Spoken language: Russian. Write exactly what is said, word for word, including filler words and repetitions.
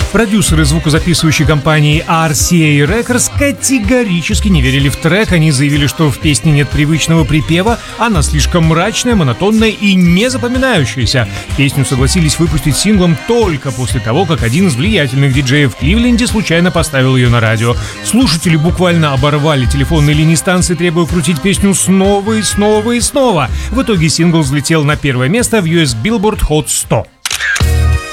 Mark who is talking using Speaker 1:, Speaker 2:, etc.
Speaker 1: Продюсеры звукозаписывающей компании ар си эй Records категорически не верили в трек. Они заявили, что в песне нет привычного припева, она слишком мрачная, монотонная и не запоминающаяся. Песню согласились выпустить синглом только после того, как один из влиятельных диджеев в Кливленде случайно поставил ее на радио. Слушатели буквально оборвали телефонные линии станции, требуя крутить песню снова и снова и снова. В итоге сингл взлетел на первое место в ю эс Billboard Hot сто.